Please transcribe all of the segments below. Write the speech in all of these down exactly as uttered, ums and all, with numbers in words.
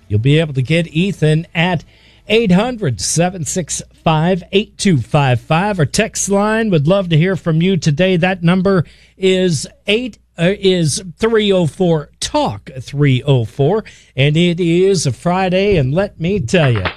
You'll be able to get Ethan at eight hundred, seven six five, eight two five five. Our text line would love to hear from you today. That number is eight uh, is three oh four talk three oh four, and it is a Friday, and let me tell you,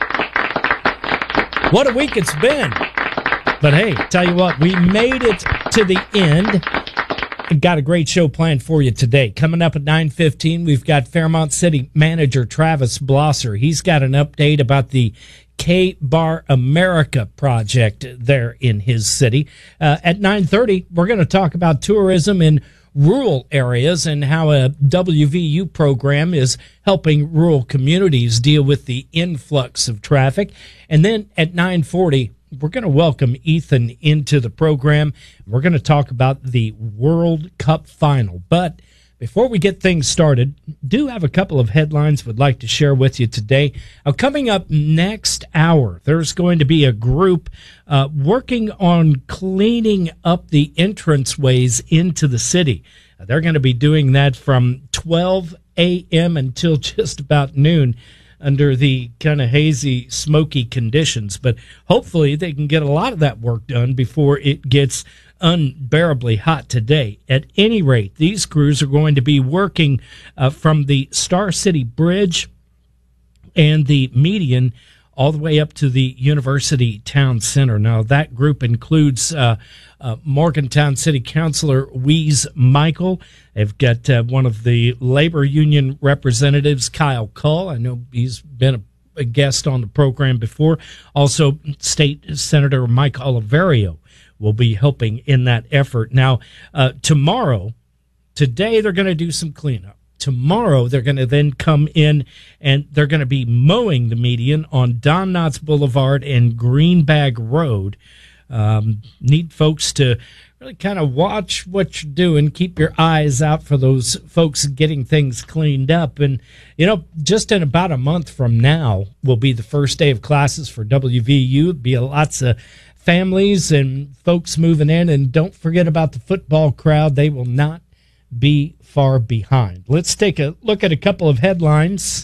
what a week it's been. But hey, tell you what, we made it to the end. Got a great show planned for you today. Coming up at nine fifteen, we've got Fairmont City Manager Travis Blosser. He's got an update about the K-Bar America project there in his city. Uh, at nine thirty, we're going to talk about tourism in rural areas and how a W V U program is helping rural communities deal with the influx of traffic. And then at nine forty, we're going to welcome Ethan into the program. We're going to talk about the World Cup final. But before we get things started, do have a couple of headlines we'd like to share with you today. Now, coming up next hour, there's going to be a group uh, working on cleaning up the entranceways into the city. Uh, they're going to be doing that from twelve a.m. until just about noon, under the kind of hazy, smoky conditions. But hopefully they can get a lot of that work done before it gets unbearably hot today. At any rate, these crews are going to be working uh, from the Star City Bridge and the median all the way up to the University Town Center. Now, that group includes uh, uh, Morgantown City Councilor Weeze Michael. They've got uh, one of the labor union representatives, Kyle Cull. I know he's been a, a guest on the program before. Also, State Senator Mike Oliverio will be helping in that effort. Now, uh, tomorrow, today they're going to do some cleanup. Tomorrow, they're going to then come in and they're going to be mowing the median on Don Knotts Boulevard and Greenbag Road. Um, need folks to really kind of watch what you're doing. Keep your eyes out for those folks getting things cleaned up. And, you know, just in about a month from now will be the first day of classes for W V U. There'll be lots of families and folks moving in. And don't forget about the football crowd. They will not be far behind. Let's take a look at a couple of headlines,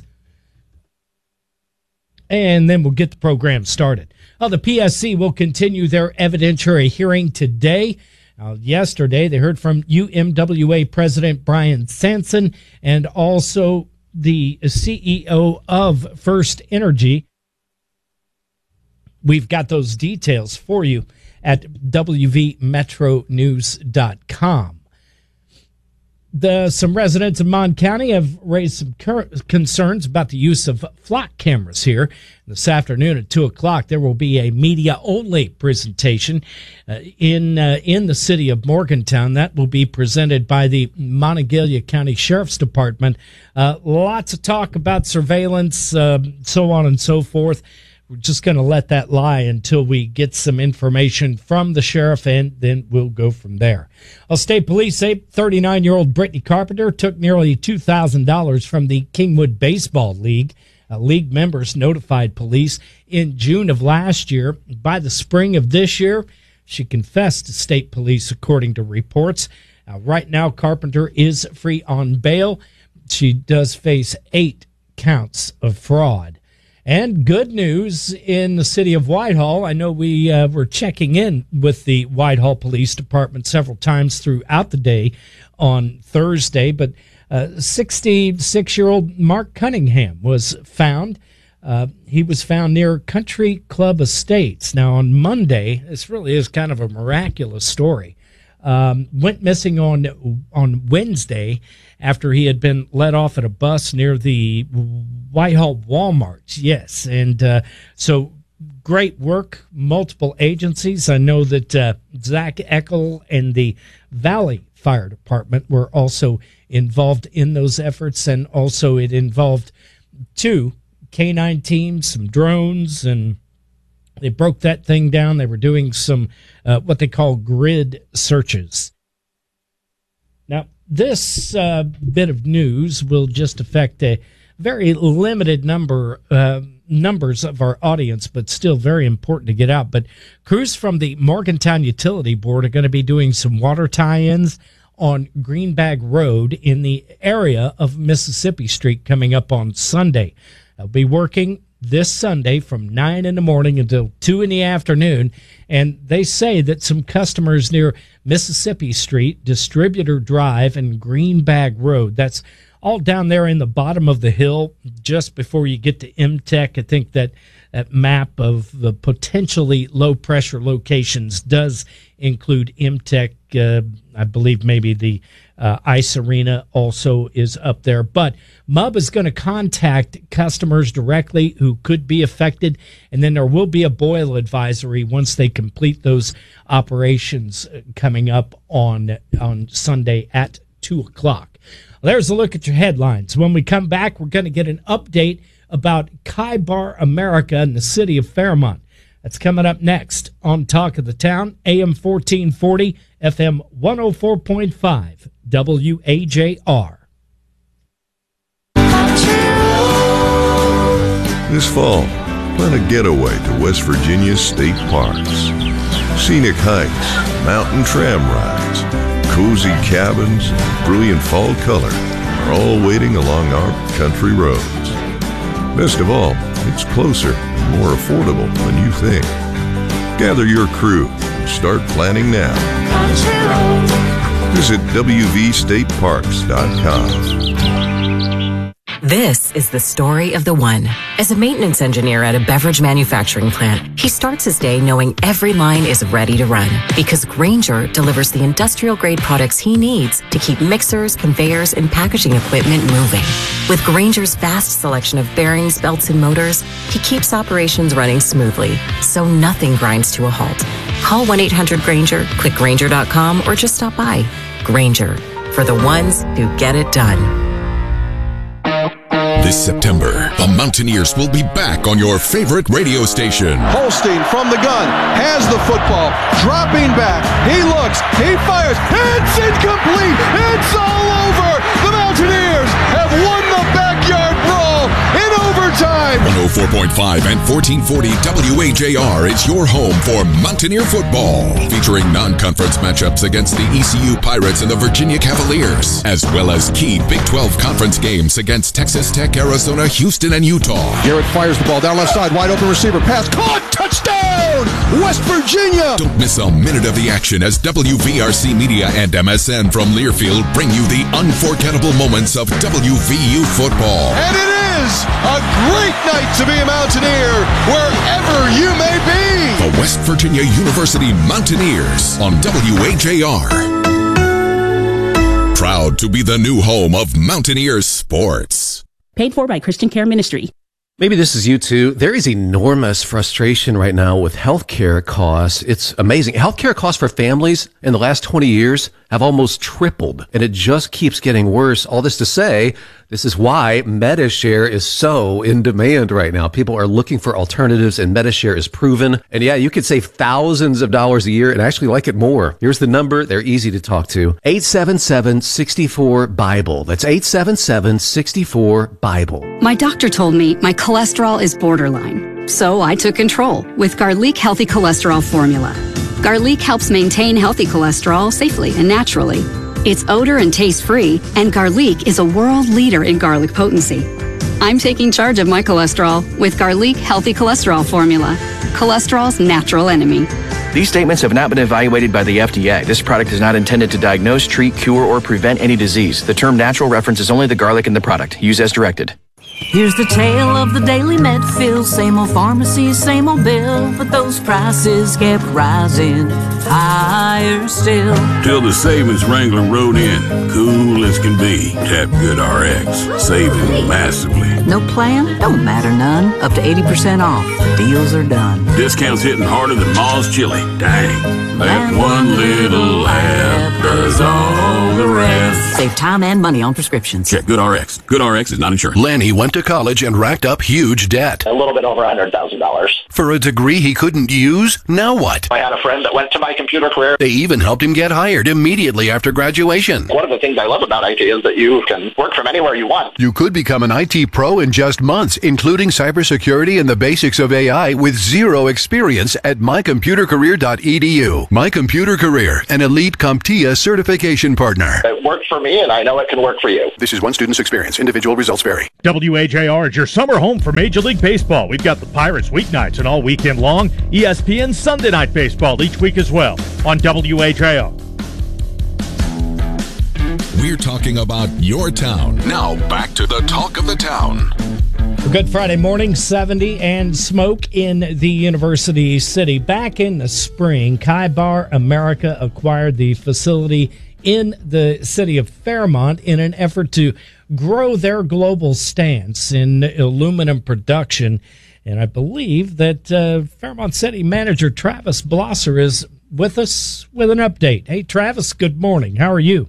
and then we'll get the program started. Well, the P S C will continue their evidentiary hearing today. Uh, yesterday, they heard from U M W A President Brian Sanson and also the C E O of First Energy. We've got those details for you at W V metro news dot com. The, some residents of Mon County have raised some cur- concerns about the use of flock cameras here. This afternoon at two o'clock, there will be a media-only presentation uh, in uh, in the city of Morgantown. That will be presented by the Monongalia County Sheriff's Department. Uh, lots of talk about surveillance, uh, so on and so forth. We're just going to let that lie until we get some information from the sheriff, and then we'll go from there. Well, State Police say thirty-nine-year-old Brittany Carpenter took nearly two thousand dollars from the Kingwood Baseball League. Uh, league members notified police in June of last year. By the spring of this year, she confessed to State Police, according to reports. Uh, right now, Carpenter is free on bail. She does face eight counts of fraud. And good news in the city of Whitehall. I know we uh, were checking in with the Whitehall Police Department several times throughout the day on Thursday, but uh, sixty-six-year-old Mark Cunningham was found. Uh, he was found near Country Club Estates. Now, on Monday, this really is kind of a miraculous story. Um, went missing on on Wednesday after he had been let off at a bus near the Whitehall Walmart. Yes, and uh, so great work, multiple agencies. I know that uh, Zach Eckel and the Valley Fire Department were also involved in those efforts, and also it involved two K nine teams, some drones, and they broke that thing down. They were doing some uh, what they call grid searches. Now, this uh, bit of news will just affect a very limited number uh, numbers of our audience, but still very important to get out. But crews from the Morgantown Utility Board are going to be doing some water tie-ins on Greenbag Road in the area of Mississippi Street coming up on Sunday. They'll be working this Sunday from nine in the morning until two in the afternoon. And they say that some customers near Mississippi Street, Distributor Drive, and Greenbag Road, that's all down there in the bottom of the hill just before you get to M TEC. I think that that map of the potentially low-pressure locations does include M TEC. Uh, I believe maybe the uh, Ice Arena also is up there. But M U B is going to contact customers directly who could be affected, and then there will be a boil advisory once they complete those operations coming up on, on Sunday at two o'clock. There's a look at your headlines. When we come back, we're going to get an update about Kai Bar America in the city of Fairmont. That's coming up next on Talk of the Town, A M fourteen forty, F M one oh four point five, W A J R. This fall, plan a getaway to West Virginia's state parks. Scenic hikes, mountain tram rides, cozy cabins, and brilliant fall color are all waiting along our country roads. Best of all, it's closer and more affordable than you think. Gather your crew and start planning now. Visit W V state parks dot com. This is the story of the one. As a maintenance engineer at a beverage manufacturing plant, he starts his day knowing every line is ready to run because Grainger delivers the industrial-grade products he needs to keep mixers, conveyors, and packaging equipment moving. With Grainger's vast selection of bearings, belts, and motors, he keeps operations running smoothly, so nothing grinds to a halt. Call one eight hundred Grainger, click Grainger dot com, or just stop by. Grainger, for the ones who get it done. This September, the Mountaineers will be back on your favorite radio station. Holstein from the gun, has the football, dropping back, he looks, he fires, it's incomplete, it's all over! The Mountaineers have won the backyard brawl in overtime! one oh four point five and fourteen forty W A J R is your home for Mountaineer football, featuring non-conference matchups against the E C U Pirates and the Virginia Cavaliers, as well as key Big twelve conference games against Texas Tech, Arizona, Houston, and Utah. Garrett fires the ball down left side, wide open receiver, pass, caught, touchdown, West Virginia! Don't miss a minute of the action as W V R C Media and M S N from Learfield bring you the unforgettable moments of W V U football. And it is a great night to be a Mountaineer, wherever you may be! The West Virginia University Mountaineers on W A J R. Proud to be the new home of Mountaineers sports. Paid for by Christian Care Ministry. Maybe this is you too. There is enormous frustration right now with healthcare costs. It's amazing. Healthcare costs for families in the last twenty years have almost tripled, and it just keeps getting worse. All this to say, this is why Medi-Share is so in demand right now. People are looking for alternatives, and Medi-Share is proven. And yeah, you could save thousands of dollars a year and actually like it more. Here's the number. They're easy to talk to. eight seven seven, six four, BIBLE. That's eight seven seven, six four, BIBLE. My doctor told me my cholesterol is borderline, so I took control with Garlic Healthy Cholesterol Formula. Garlic helps maintain healthy cholesterol safely and naturally. It's odor and taste free, and Garlic is a world leader in garlic potency. I'm taking charge of my cholesterol with Garlic Healthy Cholesterol Formula, cholesterol's natural enemy. These statements have not been evaluated by the F D A. This product is not intended to diagnose, treat, cure, or prevent any disease. The term natural references only the garlic in the product. Use as directed. Here's the tale of the daily Medfield. Same old pharmacy, same old bill, but those prices kept rising higher still. Till the savings Wrangler rode in, cool as can be. Tap Good R X, saving massively. No plan? Don't matter none. Up to eighty percent off. The deals are done. Discounts hitting harder than Ma's chili. Dang, that one little app does all the rest. Save time and money on prescriptions. Check Good R X. Good R X is not insurance. Lanny went to college and racked up huge debt. A little bit over one hundred thousand dollars. For a degree he couldn't use? Now what? I had a friend that went to my computer career. They even helped him get hired immediately after graduation. One of the things I love about I T is that you can work from anywhere you want. You could become an I T pro grow in just months, including cybersecurity and the basics of A I with zero experience at my computer career dot e d u. My Computer Career, an elite CompTIA certification partner. It worked for me, and I know it can work for you. This is one student's experience. Individual results vary. W A J R is your summer home for Major League Baseball. We've got the Pirates weeknights and all weekend long. E S P N Sunday Night Baseball each week as well on W A J R. We're talking about your town. Now back to the talk of the town. Good Friday morning, seventy and smoke in the University City. Back in the spring, Kybar America acquired the facility in the city of Fairmont in an effort to grow their global stance in aluminum production. And I believe that uh, Fairmont City Manager Travis Blosser is with us with an update. Hey, Travis, good morning. How are you?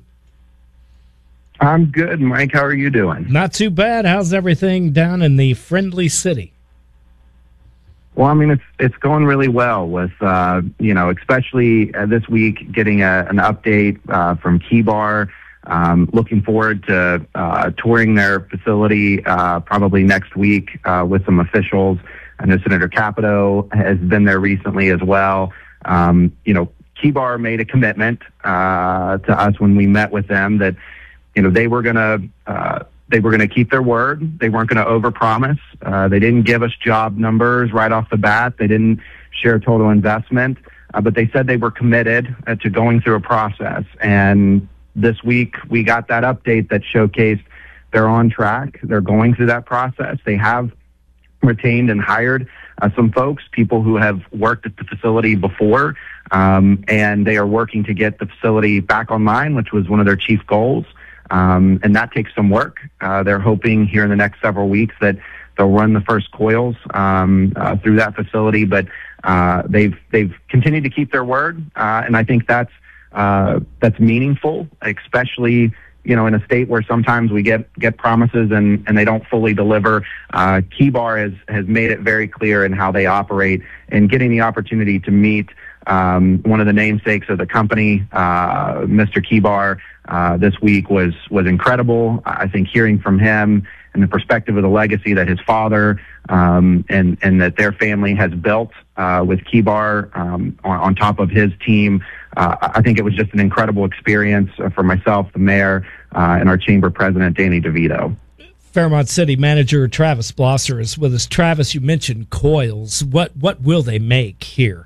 I'm good, Mike. How are you doing? Not too bad. How's everything down in the friendly city? Well, I mean, it's it's going really well with, uh, you know, especially uh, this week getting a, an update uh, from Kybar. Um, looking forward to uh, touring their facility uh, probably next week uh, with some officials. I know Senator Capito has been there recently as well. Um, you know, Kybar made a commitment uh, to us when we met with them that, you know, they were going to uh, they were going to keep their word. They weren't going to overpromise. Uh, they didn't give us job numbers right off the bat. They didn't share total investment, uh, but they said they were committed uh, to going through a process. And this week we got that update that showcased they're on track. They're going through that process. They have retained and hired uh, some folks, people who have worked at the facility before, um, and they are working to get the facility back online, which was one of their chief goals. Um, and that takes some work. Uh, they're hoping here in the next several weeks that they'll run the first coils um, uh, through that facility. But uh, they've they've continued to keep their word, uh, and I think that's uh, that's meaningful, especially you know in a state where sometimes we get get promises and, and they don't fully deliver. Uh, Kybar has has made it very clear in how they operate, and getting the opportunity to meet um, one of the namesakes of the company, uh, Mister Kybar. Uh, this week was was incredible. I think hearing from him and the perspective of the legacy that his father um, and and that their family has built uh, with Kybar um, on, on top of his team, uh, I think it was just an incredible experience for myself, the mayor, uh, and our chamber president, Danny DeVito. Fairmont City Manager Travis Blosser is with us. Travis, you mentioned coils. What what will they make here?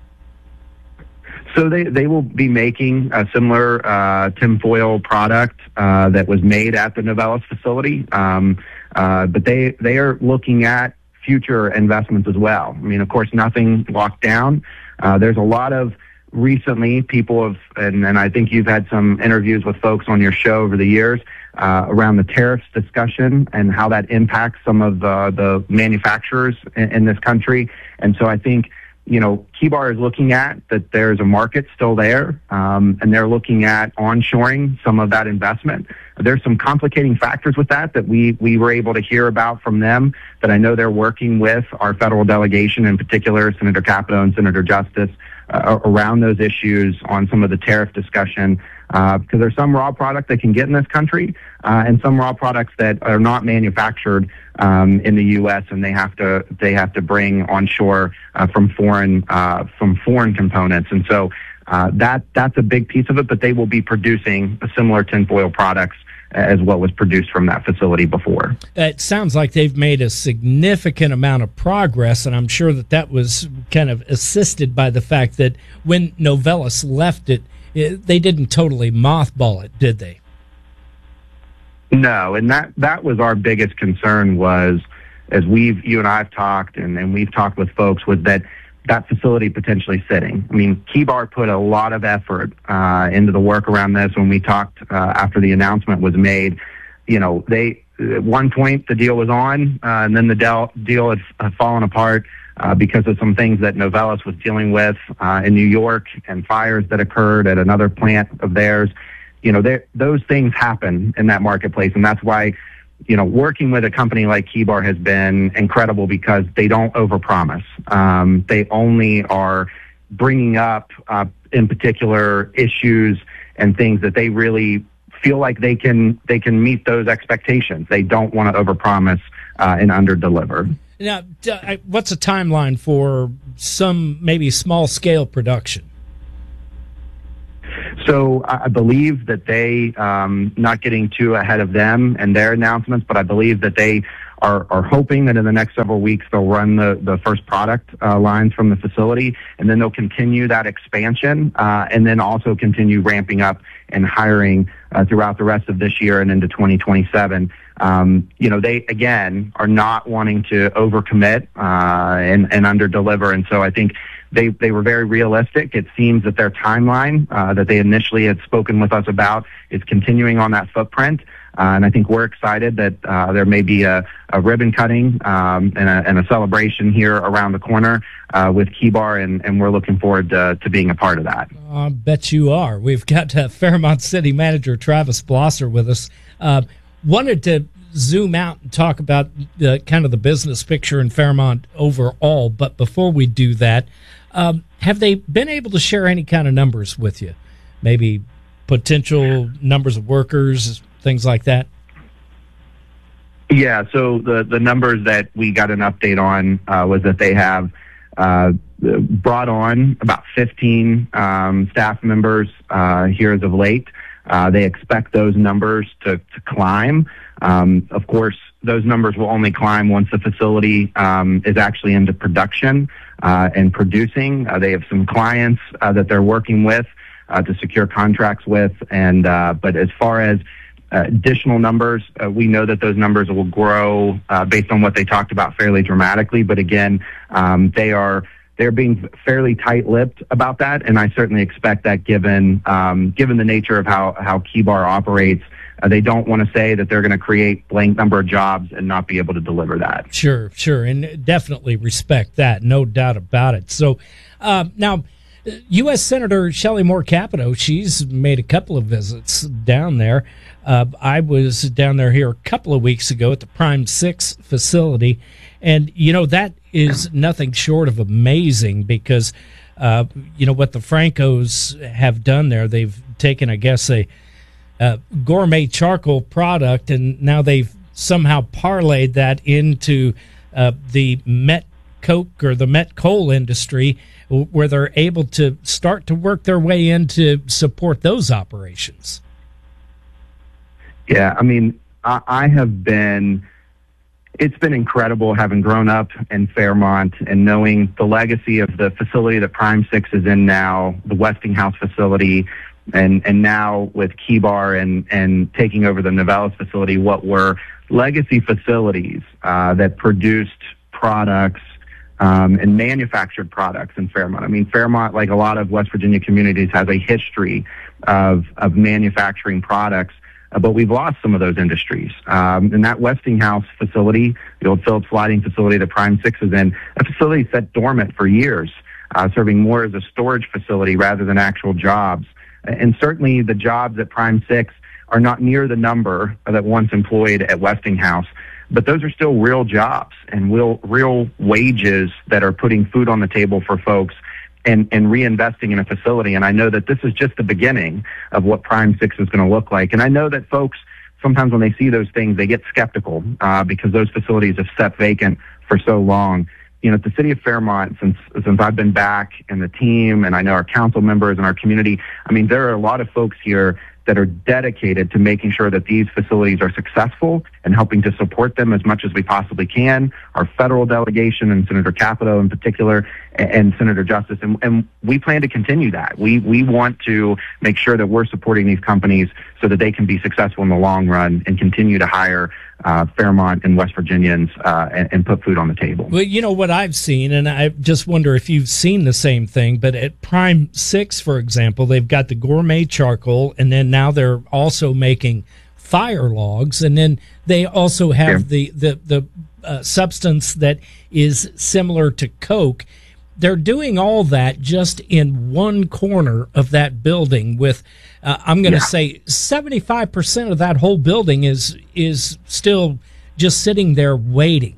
So they, they will be making a similar uh, tinfoil product uh, that was made at the Novelis facility, um, uh, but they they are looking at future investments as well. I mean, of course, nothing locked down. Uh, there's a lot of recently people have, and, and I think you've had some interviews with folks on your show over the years uh, around the tariffs discussion and how that impacts some of uh, the manufacturers in, in this country. And so I think, you know, Kybar is looking at that there's a market still there, um, and they're looking at onshoring some of that investment. There's some complicating factors with that that we, we were able to hear about from them that I know they're working with our federal delegation, in particular Senator Capito and Senator Justice, uh, around those issues on some of the tariff discussion. Uh, because there's some raw product they can get in this country, uh, and some raw products that are not manufactured um, in the U S and they have to they have to bring onshore uh, from foreign uh, from foreign components, and so uh, that that's a big piece of it. But they will be producing a similar tinfoil products as what was produced from that facility before. It sounds like they've made a significant amount of progress, and I'm sure that that was kind of assisted by the fact that when Novelis left it, it they didn't totally mothball it, did they? No, and that, that was our biggest concern was, as we've, you and I have talked, and, and we've talked with folks, was that that facility potentially sitting. I mean, Kybar put a lot of effort uh, into the work around this when we talked uh, after the announcement was made. You know, they at one point the deal was on, uh, and then the deal, deal had, had fallen apart uh, because of some things that Novelis was dealing with uh, in New York and fires that occurred at another plant of theirs. You know, those things happen in that marketplace, and that's why, you know, working with a company like Kybar has been incredible because they don't overpromise. Um, they only are bringing up, uh, in particular, issues and things that they really feel like they can they can meet those expectations. They don't want to overpromise uh, and under deliver. Now, what's a timeline for some maybe small scale production? So I believe that they, um, not getting too ahead of them and their announcements, but I believe that they are, are hoping that in the next several weeks they'll run the, the first product uh, lines from the facility, and then they'll continue that expansion uh, and then also continue ramping up and hiring uh, throughout the rest of this year and into twenty twenty-seven. Um, you know, they, again, are not wanting to overcommit uh, and, and under-deliver, and so I think They they were very realistic. It seems that their timeline uh, that they initially had spoken with us about is continuing on that footprint. Uh, and I think we're excited that uh, there may be a, a ribbon cutting um, and, a, and a celebration here around the corner uh, with KeyBar, and, and we're looking forward to, to being a part of that. I bet you are. We've got uh, Fairmont City Manager Travis Blosser with us. Uh, wanted to zoom out and talk about the kind of the business picture in Fairmont overall, but before we do that, Um, have they been able to share any kind of numbers with you? Maybe potential numbers of workers, things like that? Yeah, so the, the numbers that we got an update on uh, was that they have uh, brought on about fifteen um, staff members uh, here as of late. Uh, they expect those numbers to, to climb. Um, of course, those numbers will only climb once the facility um, is actually into production uh, and producing. Uh, they have some clients uh, that they're working with uh, to secure contracts with. And uh, but as far as uh, additional numbers, uh, we know that those numbers will grow uh, based on what they talked about fairly dramatically. But again, um, they are they're being fairly tight-lipped about that, and I certainly expect that given um, given the nature of how how KeyBar operates. Uh, they don't want to say that they're going to create blank number of jobs and not be able to deliver that. Sure, sure, and definitely respect that, no doubt about it. So uh, now, U S Senator Shelley Moore Capito, she's made a couple of visits down there. Uh, I was down there here a couple of weeks ago at the Prime Six facility, and, you know, that is nothing short of amazing because, uh, you know, what the Francos have done there, they've taken, I guess, a Uh, gourmet charcoal product, and now they've somehow parlayed that into uh, the met coke or the met coal industry, where they're able to start to work their way in to support those operations. Yeah, I mean, I, I have been, it's been incredible having grown up in Fairmont and knowing the legacy of the facility that Prime Six is in now, the Westinghouse facility, and and now with KeyBar and and taking over the Novelis facility, what were legacy facilities uh, that produced products um, and manufactured products in Fairmont. I mean, Fairmont, like a lot of West Virginia communities, has a history of of manufacturing products, uh, but we've lost some of those industries. Um, and that Westinghouse facility, the old Phillips Lighting facility that Prime Six is in, a facility sat dormant for years, uh, serving more as a storage facility rather than actual jobs. And certainly the jobs at Prime Six are not near the number that once employed at Westinghouse, but those are still real jobs and real, real wages that are putting food on the table for folks and, and reinvesting in a facility. And I know that this is just the beginning of what Prime Six is going to look like. And I know that folks, sometimes when they see those things, they get skeptical uh, because those facilities have sat vacant for so long. You know, at the city of Fairmont, since since I've been back, and the team, and I know our council members and our community, I mean, there are a lot of folks here that are dedicated to making sure that these facilities are successful and helping to support them as much as we possibly can. Our federal delegation and Senator Capito in particular, and, and Senator Justice, and, and we plan to continue that. We we want to make sure that we're supporting these companies so that they can be successful in the long run and continue to hire uh, Fairmont and West Virginians uh, and, and put food on the table. Well, you know what I've seen, and I just wonder if you've seen the same thing, but at Prime Six, for example, they've got the gourmet charcoal, and then now they're also making fire logs, and then they also have yeah. the, the, the uh, substance that is similar to coke. They're doing all that just in one corner of that building with, uh, I'm going to yeah. say seventy-five percent of that whole building is is still just sitting there waiting.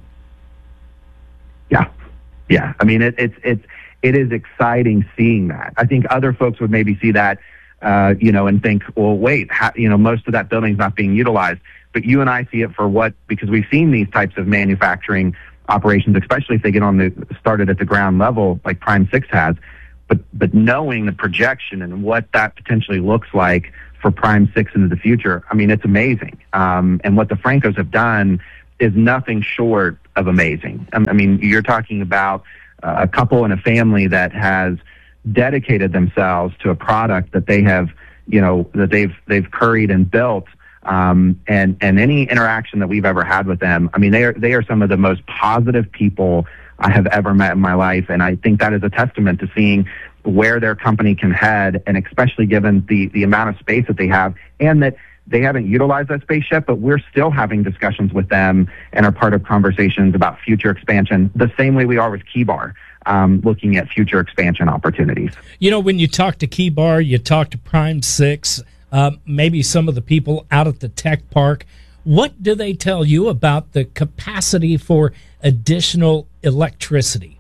Yeah. Yeah. I mean, it, it's, it's, it is exciting seeing that. I think other folks would maybe see that, uh, you know, and think, well, wait, how, you know, most of that building's not being utilized. but you and I see it for what, because we've seen these types of manufacturing operations, especially if they get on the started at the ground level like Prime Six has. But but knowing the projection and what that potentially looks like for Prime Six into the future, I mean, it's amazing. Um, and what the Francos have done is nothing short of amazing. I mean, you're talking about uh, a couple and a family that has dedicated themselves to a product that they have, you know, that they've they've curried and built. Um, and and any interaction that we've ever had with them, I mean, they are they are some of the most positive people I have ever met in my life, and I think that is a testament to seeing where their company can head, and especially given the the amount of space that they have, and that they haven't utilized that space yet, but we're still having discussions with them and are part of conversations about future expansion, the same way we are with KeyBar, um, looking at future expansion opportunities. You know, when you talk to KeyBar, you talk to Prime Six, um, maybe some of the people out at the tech park. What do they tell you about the capacity for additional electricity?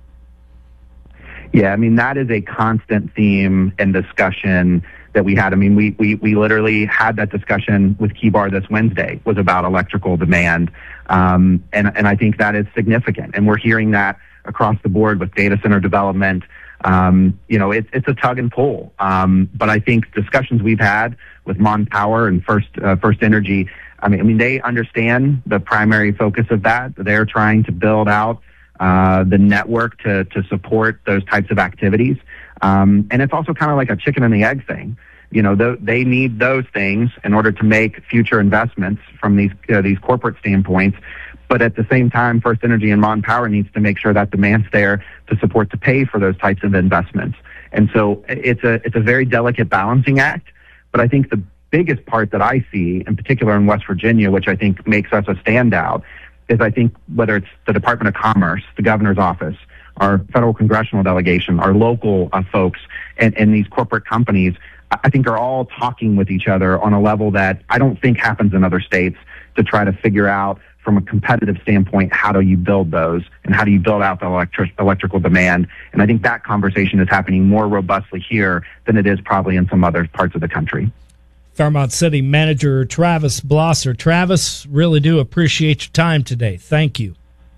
Yeah, I mean, that is a constant theme and discussion that we had. I mean, we, we, we literally had that discussion with KeyBar this Wednesday, was about electrical demand. Um, and, and I think that is significant. And we're hearing that across the board with data center development. Um, you know, it, it's a tug and pull. Um, but I think discussions we've had with Mon Power and First, uh, First Energy, I mean, I mean, they understand the primary focus of that. They're trying to build out uh, the network to, to support those types of activities. Um, and it's also kind of like a chicken and the egg thing. You know, th- they need those things in order to make future investments from these uh, these corporate standpoints. But at the same time, First Energy and Mon Power needs to make sure that demand's there to support to pay for those types of investments. And so it's a it's a very delicate balancing act. But I think the biggest part that I see, in particular in West Virginia, which I think makes us a standout, is I think whether it's the Department of Commerce, the governor's office, our federal congressional delegation, our local uh, folks, and, and these corporate companies, I think are all talking with each other on a level that I don't think happens in other states, to try to figure out from a competitive standpoint, how do you build those and how do you build out the electric, electrical demand? And I think that conversation is happening more robustly here than it is probably in some other parts of the country. Fairmont City Manager Travis Blosser. Travis, really do appreciate your time today. Thank you.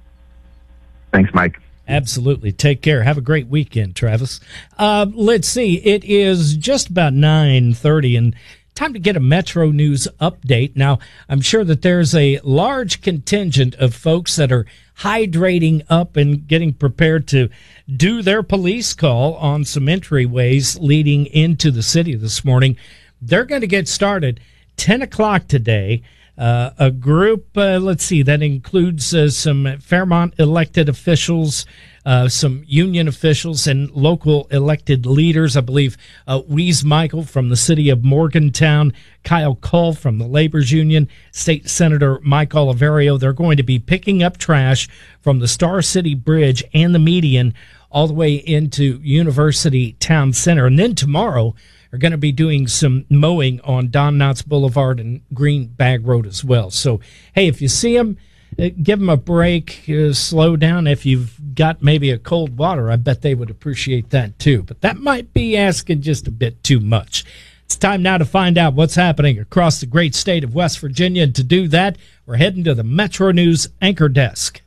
Thanks, Mike. Absolutely. Take care. Have a great weekend, Travis. Uh, let's see. It is just about nine thirty and time to get a Metro News update. Now, I'm sure that there's a large contingent of folks that are hydrating up and getting prepared to do their police call on some entryways leading into the city this morning. They're going to get started ten o'clock today. Uh, a group, uh, let's see, that includes uh, some Fairmont elected officials, uh, some union officials, and local elected leaders. I believe uh, Wees Michael from the city of Morgantown, Kyle Cole from the Labor's Union, State Senator Mike Oliverio. They're going to be picking up trash from the Star City Bridge and the median all the way into University Town Center. And then tomorrow, are going to be doing some mowing on Don Knotts Boulevard and Green Bag Road as well. So, hey, if you see them, uh, give them a break, uh, slow down. If you've got maybe a cold water, I bet they would appreciate that too. But that might be asking just a bit too much. It's time now to find out what's happening across the great state of West Virginia. And to do that, we're heading to the Metro News Anchor Desk.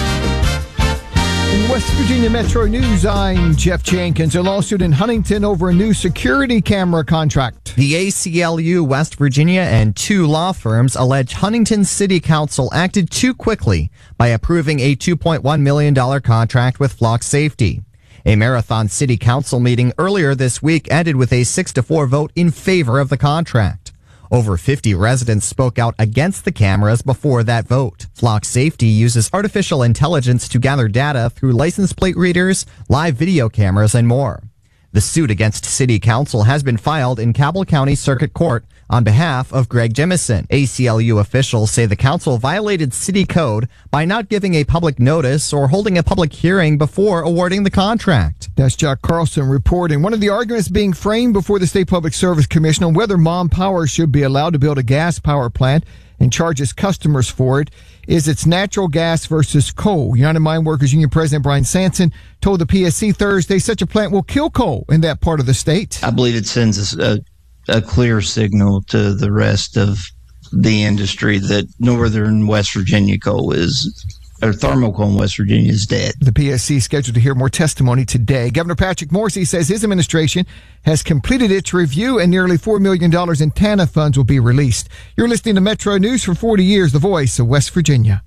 In West Virginia Metro News, I'm Jeff Jenkins. A lawsuit in Huntington over a new security camera contract. The A C L U West Virginia and two law firms allege Huntington City Council acted too quickly by approving a two point one million dollars contract with Flock Safety. A Marathon City Council meeting earlier this week ended with a six to four vote in favor of the contract. Over fifty residents spoke out against the cameras before that vote. Flock Safety uses artificial intelligence to gather data through license plate readers, live video cameras, and more. The suit against City Council has been filed in Cabell County Circuit Court on behalf of Greg Jemison. A C L U officials say the council violated city code by not giving a public notice or holding a public hearing before awarding the contract. That's Jack Carlson reporting. One of the arguments being framed before the State Public Service Commission on whether Mon Power should be allowed to build a gas power plant and charge its customers for it is its natural gas versus coal. United Mine Workers Union President Brian Sanson told the P S C Thursday such a plant will kill coal in that part of the state. I believe it sends a, a clear signal to the rest of the industry that Northern West Virginia coal is, or thermal coal in West Virginia is dead. The P S C is scheduled to hear more testimony today. Governor Patrick Morrisey says his administration has completed its review and nearly four million dollars in T A N F funds will be released. You're listening to Metro News for forty years, the voice of West Virginia.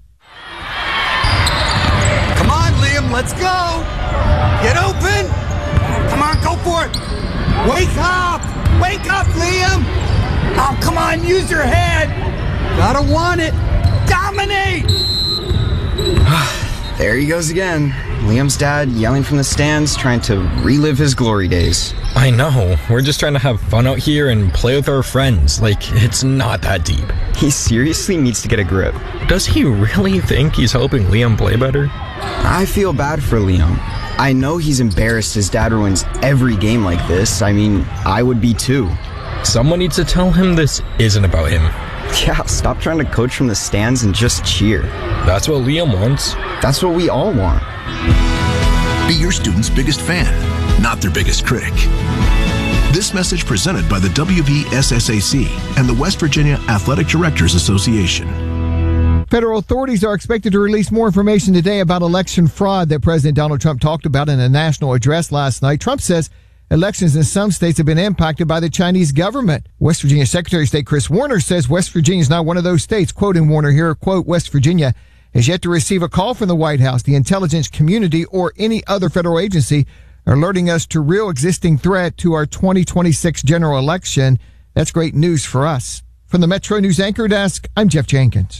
Come on, Liam, let's go. Get open. Come on, go for it. Wake up. Wake up, Liam. Oh, come on, use your head. Gotta want it. Dominate. There he goes again. Liam's dad yelling from the stands, trying to relive his glory days. I know. We're just trying to have fun out here and play with our friends. Like, it's not that deep. He seriously needs to get a grip. Does he really think he's helping Liam play better? I feel bad for Liam. I know he's embarrassed his dad ruins every game like this. I mean, I would be too. Someone needs to tell him this isn't about him. Yeah, stop trying to coach from the stands and just cheer. That's what Liam wants. That's what we all want. Be your student's biggest fan, not their biggest critic. This message presented by the W V S S A C and the West Virginia Athletic Directors Association. Federal authorities are expected to release more information today about election fraud that President Donald Trump talked about in a national address last night. Trump says elections in some states have been impacted by the Chinese government. West Virginia Secretary of State Chris Warner says West Virginia is not one of those states. Quoting Warner here, quote, West Virginia has yet to receive a call from the White House, the intelligence community, or any other federal agency alerting us to real existing threat to our twenty twenty-six general election. That's great news for us. From the Metro News Anchor Desk, I'm Jeff Jenkins.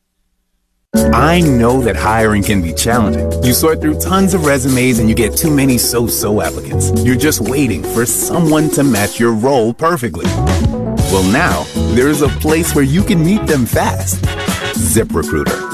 I know that hiring can be challenging. You sort through tons of resumes and you get too many so-so applicants. You're just waiting for someone to match your role perfectly. Well, now, there's a place where you can meet them fast. ZipRecruiter.